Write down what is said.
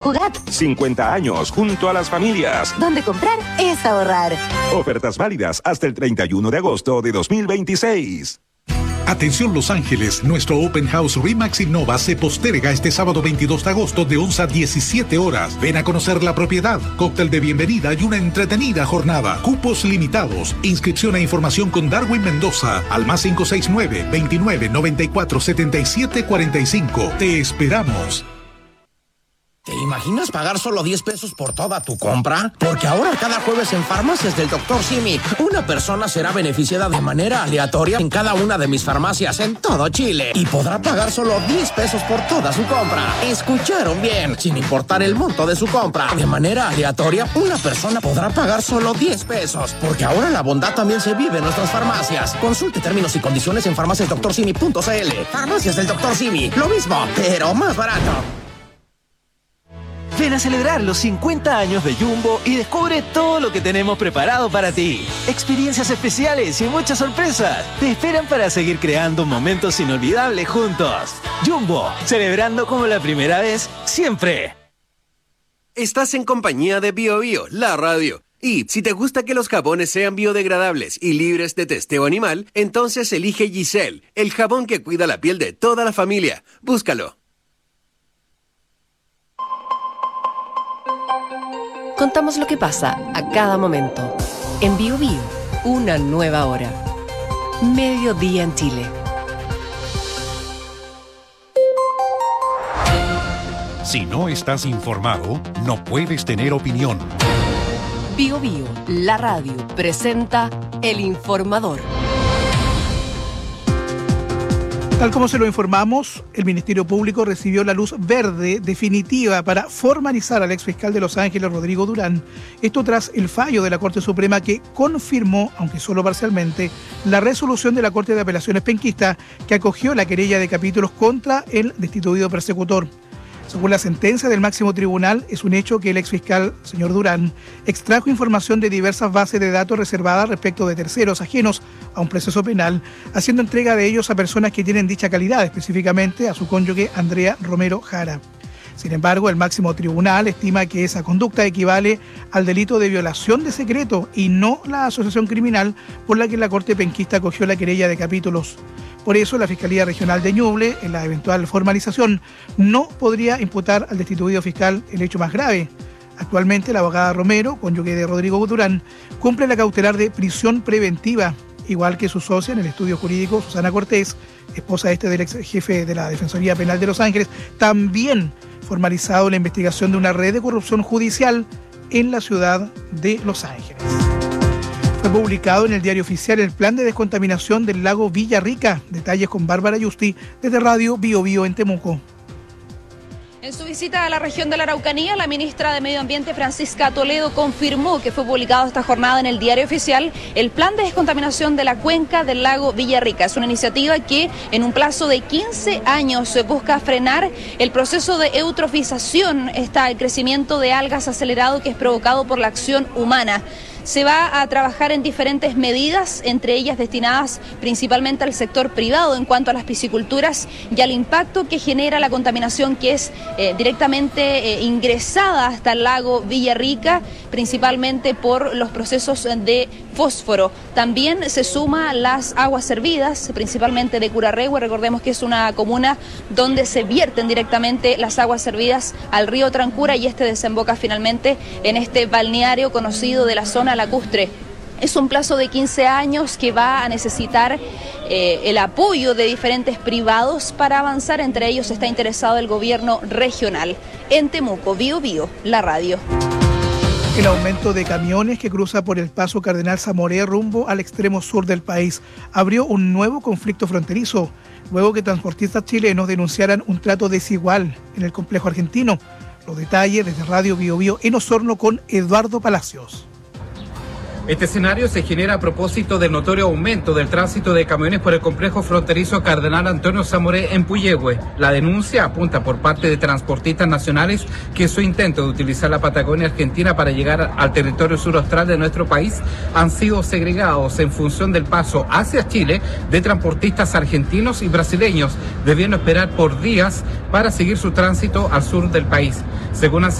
Jugat. 50 años junto a las familias. Donde comprar es ahorrar. Ofertas válidas hasta el 31 de agosto de 2026. Atención Los Ángeles, nuestro Open House RE/MAX Innova se posterga este sábado 22 de agosto de 11 a 17 horas. Ven a conocer la propiedad, cóctel de bienvenida y una entretenida jornada. Cupos limitados. Inscripción e información con Darwin Mendoza al +569 29 94 77 45. Te esperamos. ¿Te imaginas pagar solo 10 pesos por toda tu compra? Porque ahora cada jueves en Farmacias del Dr. Simi, una persona será beneficiada de manera aleatoria en cada una de mis farmacias en todo Chile y podrá pagar solo 10 pesos por toda su compra. ¿Escucharon bien? Sin importar el monto de su compra, de manera aleatoria, una persona podrá pagar solo 10 pesos. Porque ahora la bondad también se vive en nuestras farmacias. Consulte términos y condiciones en farmaciasdoctorsimi.cl. Farmacias del Dr. Simi, lo mismo, pero más barato. Ven a celebrar los 50 años de Jumbo y descubre todo lo que tenemos preparado para ti. Experiencias especiales y muchas sorpresas te esperan para seguir creando momentos inolvidables juntos. Jumbo, celebrando como la primera vez, siempre. Estás en compañía de BioBio, la radio. Y si te gusta que los jabones sean biodegradables y libres de testeo animal, entonces elige Giselle, el jabón que cuida la piel de toda la familia. Búscalo. Contamos lo que pasa a cada momento. En BioBio, una nueva hora. Mediodía en Chile. Si no estás informado, no puedes tener opinión. BioBio, la radio, presenta El Informador. Tal como se lo informamos, el Ministerio Público recibió la luz verde definitiva para formalizar al exfiscal de Los Ángeles, Rodrigo Durán. Esto tras el fallo de la Corte Suprema que confirmó, aunque solo parcialmente, la resolución de la Corte de Apelaciones penquista que acogió la querella de capítulos contra el destituido persecutor. Según la sentencia del máximo tribunal, es un hecho que el exfiscal, señor Durán, extrajo información de diversas bases de datos reservadas respecto de terceros ajenos a un proceso penal, haciendo entrega de ellos a personas que tienen dicha calidad, específicamente a su cónyuge Andrea Romero Jara. Sin embargo, el máximo tribunal estima que esa conducta equivale al delito de violación de secreto y no la asociación criminal por la que la Corte penquista acogió la querella de capítulos. Por eso, la Fiscalía Regional de Ñuble, en la eventual formalización, no podría imputar al destituido fiscal el hecho más grave. Actualmente, la abogada Romero, cónyuge de Rodrigo Durán, cumple la cautelar de prisión preventiva, igual que su socia en el estudio jurídico, Susana Cortés, esposa del ex jefe de la Defensoría Penal de Los Ángeles, también formalizado la investigación de una red de corrupción judicial en la ciudad de Los Ángeles. Fue publicado en el Diario Oficial el plan de descontaminación del lago Villarrica. Detalles con Bárbara Yusti desde Radio BioBio en Temuco. En su visita a la región de la Araucanía, la ministra de Medio Ambiente, Francisca Toledo, confirmó que fue publicado esta jornada en el Diario Oficial el plan de descontaminación de la cuenca del lago Villarrica. Es una iniciativa que en un plazo de 15 años busca frenar el proceso de eutrofización, el crecimiento de algas acelerado que es provocado por la acción humana. Se va a trabajar en diferentes medidas, entre ellas destinadas principalmente al sector privado en cuanto a las pisciculturas y al impacto que genera la contaminación que es directamente ingresada hasta el lago Villarrica, principalmente por los procesos de fósforo. También se suma las aguas servidas, principalmente de Curarrehue. Recordemos que es una comuna donde se vierten directamente las aguas servidas al río Trancura y este desemboca finalmente en este balneario conocido de la zona lacustre. Es un plazo de 15 años que va a necesitar el apoyo de diferentes privados para avanzar. Entre ellos está interesado el gobierno regional. En Temuco, BioBio, la radio. El aumento de camiones que cruza por el paso Cardenal Zamoré rumbo al extremo sur del país abrió un nuevo conflicto fronterizo, luego que transportistas chilenos denunciaran un trato desigual en el complejo argentino. Los detalles desde Radio BioBio en Osorno con Eduardo Palacios. Este escenario se genera a propósito del notorio aumento del tránsito de camiones por el complejo fronterizo Cardenal Antonio Zamoré en Puyehue. La denuncia apunta por parte de transportistas nacionales que su intento de utilizar la Patagonia Argentina para llegar al territorio suraustral de nuestro país han sido segregados en función del paso hacia Chile de transportistas argentinos y brasileños, debiendo esperar por días para seguir su tránsito al sur del país. Según